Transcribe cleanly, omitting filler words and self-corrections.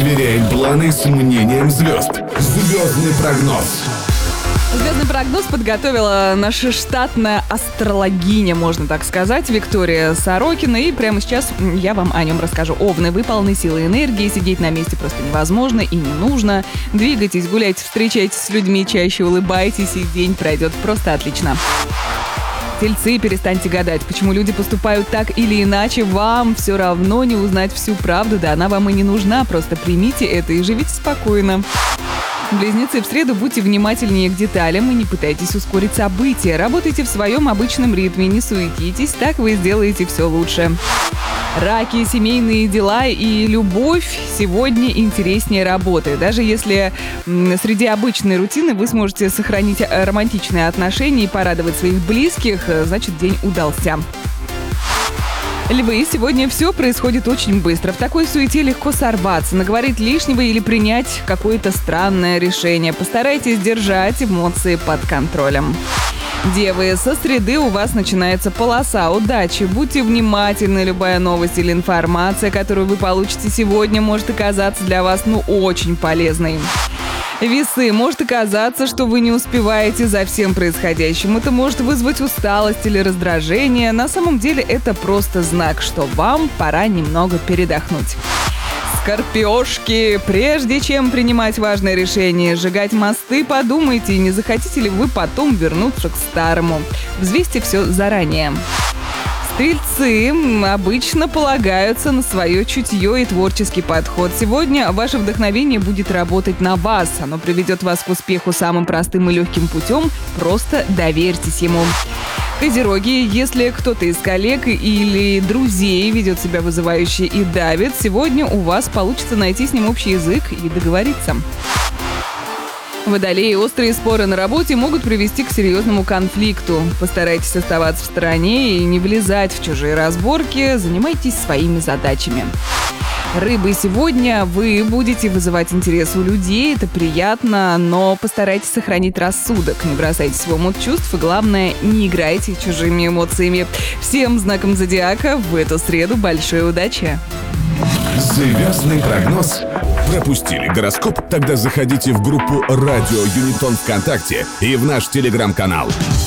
Сверяем планы с мнением звезд. Звездный прогноз. Звездный прогноз подготовила наша штатная астрологиня, можно так сказать, Виктория Сорокина. И прямо сейчас я вам о нем расскажу. Овны, вы полны силы и энергии, сидеть на месте просто невозможно и не нужно. Двигайтесь, гуляйте, встречайтесь с людьми, чаще улыбайтесь, и день пройдет просто отлично. Тельцы, перестаньте гадать, почему люди поступают так или иначе. Вам все равно не узнать всю правду, да она вам и не нужна. Просто примите это и живите спокойно. Близнецы, в среду будьте внимательнее к деталям и не пытайтесь ускорить события. Работайте в своем обычном ритме, не суетитесь, так вы сделаете все лучше. Раки, семейные дела и любовь сегодня интереснее работы. Даже если среди обычной рутины вы сможете сохранить романтичные отношения и порадовать своих близких, значит, день удался. Львы, сегодня все происходит очень быстро. В такой суете легко сорваться, наговорить лишнего или принять какое-то странное решение. Постарайтесь держать эмоции под контролем. Девы, со среды у вас начинается полоса удачи. Будьте внимательны, любая новость или информация, которую вы получите сегодня, может оказаться для вас очень полезной. Весы, может оказаться, что вы не успеваете за всем происходящим. Это может вызвать усталость или раздражение. На самом деле это просто знак, что вам пора немного передохнуть. Скорпиошки, прежде чем принимать важное решение, сжигать мосты, подумайте, не захотите ли вы потом вернуться к старому. Взвесьте все заранее. Стрельцы обычно полагаются на свое чутье и творческий подход. Сегодня ваше вдохновение будет работать на вас. Оно приведет вас к успеху самым простым и легким путем. Просто доверьтесь ему. Козероги, если кто-то из коллег или друзей ведет себя вызывающе и давит, сегодня у вас получится найти с ним общий язык и договориться. Водолеи, острые споры на работе могут привести к серьезному конфликту. Постарайтесь оставаться в стороне и не влезать в чужие разборки, занимайтесь своими задачами. Рыбы, сегодня вы будете вызывать интерес у людей, это приятно, но постарайтесь сохранить рассудок, не бросайтесь в омут чувств и, главное, не играйте чужими эмоциями. Всем знаком зодиака в эту среду большой удачи! Звездный прогноз. Пропустили гороскоп? Тогда заходите в группу «Радио Юнитон ВКонтакте» и в наш телеграм-канал.